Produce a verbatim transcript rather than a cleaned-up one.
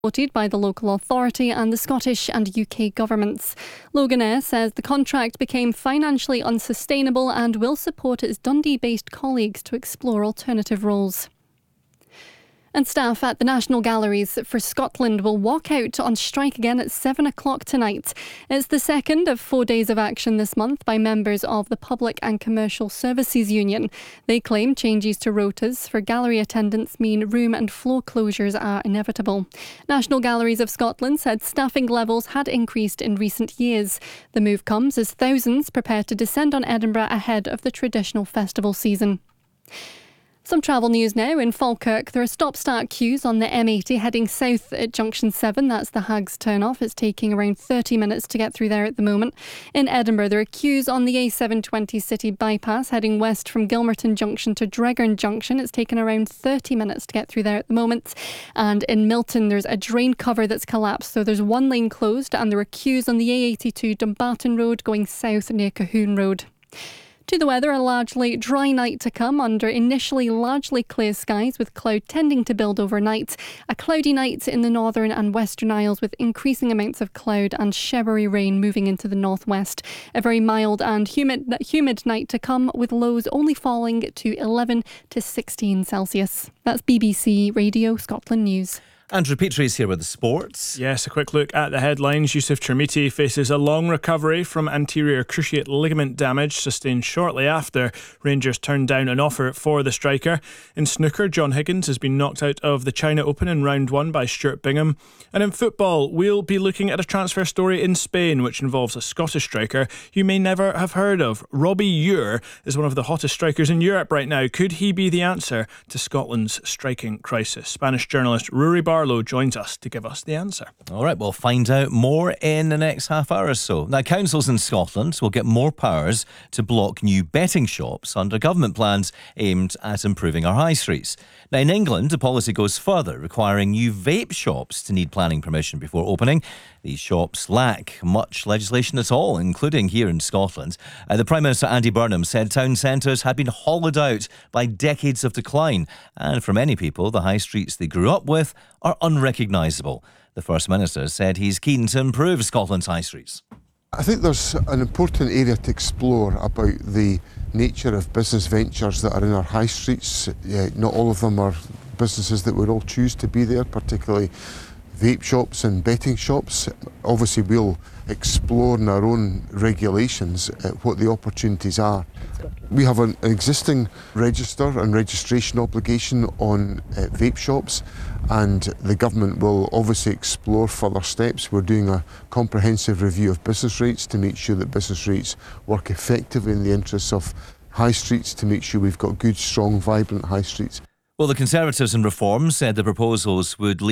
Supported by the local authority and the Scottish and U K governments. Loganair says the contract became financially unsustainable and will support its Dundee-based colleagues to explore alternative roles. And staff at the National Galleries for Scotland will walk out on strike again at seven o'clock tonight. It's the second of four days of action this month by members of the Public and Commercial Services Union. They claim changes to rotas for gallery attendants mean room and floor closures are inevitable. National Galleries of Scotland said staffing levels had increased in recent years. The move comes as thousands prepare to descend on Edinburgh ahead of the traditional festival season. Some travel news now. In Falkirk, there are stop-start queues on the M eighty heading south at Junction seven. That's the Hags turn-off. It's taking around thirty minutes to get through there at the moment. In Edinburgh, there are queues on the A seven twenty city bypass heading west from Gilmerton Junction to Dreggern Junction. It's taken around thirty minutes to get through there at the moment. And in Milton, there's a drain cover that's collapsed, so there's one lane closed, and there are queues on the A eighty-two Dumbarton Road going south near Cahoon Road. To the weather, a largely dry night to come under initially largely clear skies with cloud tending to build overnight. A cloudy night in the northern and western Isles with increasing amounts of cloud and showery rain moving into the northwest. A very mild and humid, humid night to come with lows only falling to eleven to sixteen Celsius. That's B B C Radio Scotland News. Andrew Petrie is here with the sports. Yes, a quick look at the headlines. Yusuf Chermiti faces a long recovery from anterior cruciate ligament damage sustained shortly after Rangers turned down an offer for the striker. In snooker, John Higgins has been knocked out of the China Open in round one by Stuart Bingham. And in football, we'll be looking at a transfer story in Spain which involves a Scottish striker you may never have heard of. Robbie Ure is one of the hottest strikers in Europe right now. Could he be the answer to Scotland's striking crisis? Spanish journalist Rory Barlow joins us to give us the answer. All right, we'll find out more in the next half hour or so. Now, councils in Scotland will get more powers to block new betting shops under government plans aimed at improving our high streets. Now, in England, the policy goes further, requiring new vape shops to need planning permission before opening. These shops lack much legislation at all, including here in Scotland. Uh, the Prime Minister Andy Burnham said town centres had been hollowed out by decades of decline, and for many people, the high streets they grew up with are unrecognisable. The First Minister said he's keen to improve Scotland's high streets. I think there's an important area to explore about the nature of business ventures that are in our high streets. Yeah, not all of them are businesses that would all choose to be there, particularly vape shops and betting shops. Obviously, we'll explore in our own regulations uh, what the opportunities are. We have an existing register and registration obligation on uh, vape shops, and the government will obviously explore further steps. We're doing a comprehensive review of business rates to make sure that business rates work effectively in the interests of high streets, to make sure we've got good, strong, vibrant high streets. Well, the Conservatives and Reform said the proposals would lead